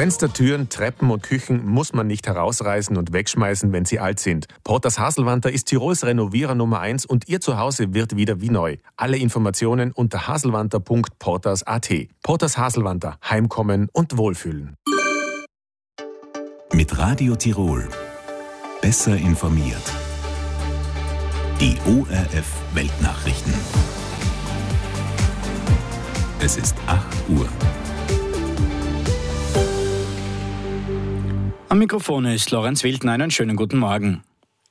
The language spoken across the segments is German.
Fenster, Türen, Treppen und Küchen muss man nicht herausreißen und wegschmeißen, wenn sie alt sind. Porters Haselwanter ist Tirols Renovierer Nummer 1 und Ihr Zuhause wird wieder wie neu. Alle Informationen unter haselwanter.porters.at. Porters Haselwanter. Heimkommen und Wohlfühlen. Mit Radio Tirol. Besser informiert. Die ORF-Weltnachrichten. Es ist 8 Uhr. Am Mikrofon ist Lorenz Wildner. Einen schönen guten Morgen.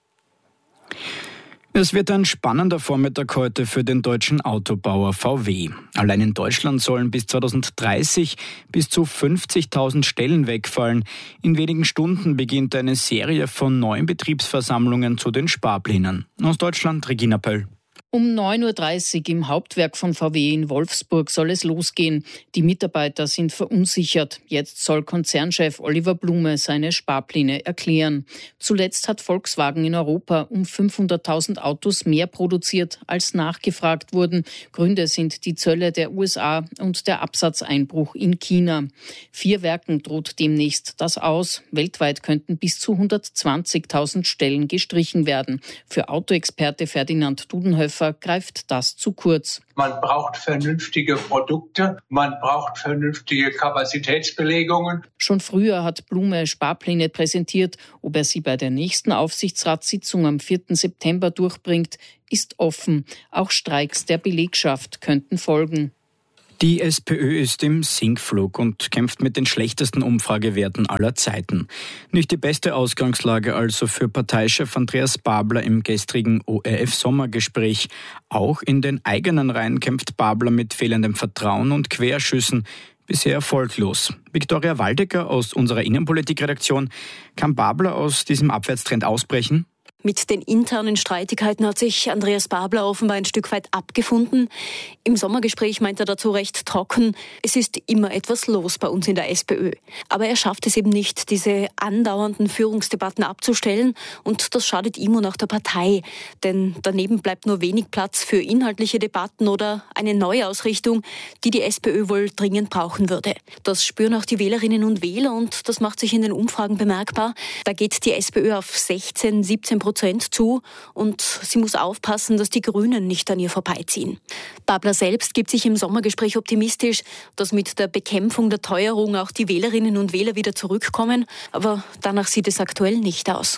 Es wird ein spannender Vormittag heute für den deutschen Autobauer VW. Allein in Deutschland sollen bis 2030 bis zu 50.000 Stellen wegfallen. In wenigen Stunden beginnt eine Serie von neuen Betriebsversammlungen zu den Sparplänen. Aus Deutschland Regina Pöll. Um 9.30 Uhr im Hauptwerk von VW in Wolfsburg soll es losgehen. Die Mitarbeiter sind verunsichert. Jetzt soll Konzernchef Oliver Blume seine Sparpläne erklären. Zuletzt hat Volkswagen in Europa um 500.000 Autos mehr produziert, als nachgefragt wurden. Gründe sind die Zölle der USA und der Absatzeinbruch in China. 4 Werken droht demnächst das aus. Weltweit könnten bis zu 120.000 Stellen gestrichen werden. Für Autoexperte Ferdinand Dudenhöfer greift das zu kurz. Man braucht vernünftige Produkte, man braucht vernünftige Kapazitätsbelegungen. Schon früher hat Blume Sparpläne präsentiert. Ob er sie bei der nächsten Aufsichtsratssitzung am 4. September durchbringt, ist offen. Auch Streiks der Belegschaft könnten folgen. Die SPÖ ist im Sinkflug und kämpft mit den schlechtesten Umfragewerten aller Zeiten. Nicht die beste Ausgangslage also für Parteichef Andreas Babler im gestrigen ORF-Sommergespräch. Auch in den eigenen Reihen kämpft Babler mit fehlendem Vertrauen und Querschüssen. Bisher erfolglos. Viktoria Waldecker aus unserer Innenpolitikredaktion. Kann Babler aus diesem Abwärtstrend ausbrechen? Mit den internen Streitigkeiten hat sich Andreas Babler offenbar ein Stück weit abgefunden. Im Sommergespräch meint er dazu recht trocken, es ist immer etwas los bei uns in der SPÖ. Aber er schafft es eben nicht, diese andauernden Führungsdebatten abzustellen. Und das schadet ihm und auch der Partei. Denn daneben bleibt nur wenig Platz für inhaltliche Debatten oder eine Neuausrichtung, die die SPÖ wohl dringend brauchen würde. Das spüren auch die Wählerinnen und Wähler und das macht sich in den Umfragen bemerkbar. Da geht die SPÖ auf 16-17% zu und sie muss aufpassen, dass die Grünen nicht an ihr vorbeiziehen. Babler selbst gibt sich im Sommergespräch optimistisch, dass mit der Bekämpfung der Teuerung auch die Wählerinnen und Wähler wieder zurückkommen, aber danach sieht es aktuell nicht aus.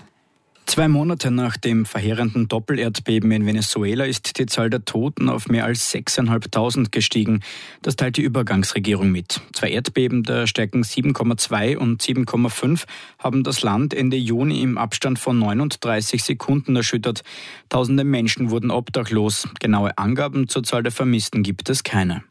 2 Monate nach dem verheerenden Doppelerdbeben in Venezuela ist die Zahl der Toten auf mehr als 6.500 gestiegen. Das teilt die Übergangsregierung mit. 2 Erdbeben der Stärken 7,2 und 7,5 haben das Land Ende Juni im Abstand von 39 Sekunden erschüttert. Tausende Menschen wurden obdachlos. Genaue Angaben zur Zahl der Vermissten gibt es keine.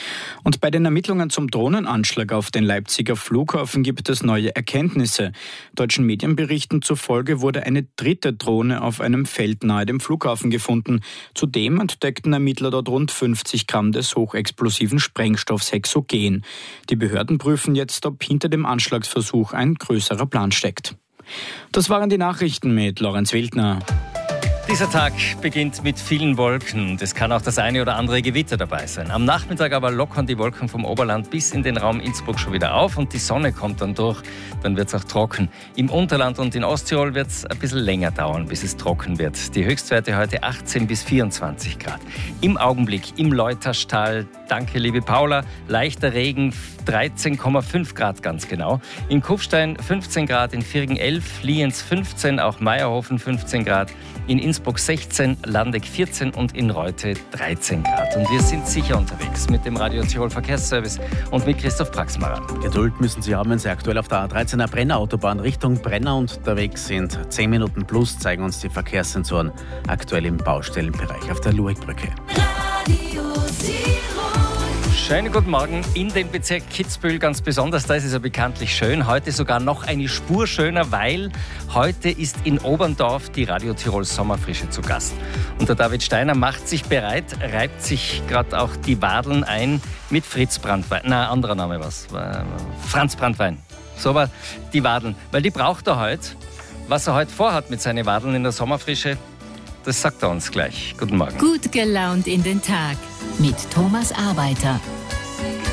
Und bei den Ermittlungen zum Drohnenanschlag auf den Leipziger Flughafen gibt es neue Erkenntnisse. Deutschen Medienberichten zufolge wurde eine 3. Drohne auf einem Feld nahe dem Flughafen gefunden. Zudem entdeckten Ermittler dort rund 50 Gramm des hochexplosiven Sprengstoffs Hexogen. Die Behörden prüfen jetzt, ob hinter dem Anschlagsversuch ein größerer Plan steckt. Das waren die Nachrichten mit Lorenz Wildner. Dieser Tag beginnt mit vielen Wolken und es kann auch das eine oder andere Gewitter dabei sein. Am Nachmittag aber lockern die Wolken vom Oberland bis in den Raum Innsbruck schon wieder auf und die Sonne kommt dann durch. Dann wird es auch trocken. Im Unterland und in Osttirol wird es ein bisschen länger dauern, bis es trocken wird. Die Höchstwerte heute 18 bis 24 Grad. Im Augenblick im Leuterstal, danke liebe Paula, leichter Regen, 13,5 Grad ganz genau. In Kufstein 15 Grad, in Virgen 11, Lienz 15, auch Meierhofen 15 Grad. In Innsbruck 16, Landeck 14 und in Reute 13 Grad. Und wir sind sicher unterwegs mit dem Radio Tirol Verkehrsservice und mit Christoph Praxmaran. Geduld müssen Sie haben, wenn Sie aktuell auf der A13er Brenner-Autobahn Richtung Brenner unterwegs sind. 10 Minuten plus zeigen uns die Verkehrssensoren aktuell im Baustellenbereich auf der Luegbrücke. Schönen guten Morgen in den Bezirk Kitzbühel ganz besonders. Da ist es ja bekanntlich schön. Heute sogar noch eine Spur schöner, weil heute ist in Oberndorf die Radio Tirol Sommerfrische zu Gast. Und der David Steiner macht sich bereit, reibt sich gerade auch die Wadeln ein mit Fritz Brandwein. Na, anderer Name was. Franz Brandwein. So war die Wadeln. Weil die braucht er heute. Was er heute vorhat mit seinen Wadeln in der Sommerfrische, das sagt er uns gleich. Guten Morgen. Gut gelaunt in den Tag mit Thomas Arbeiter.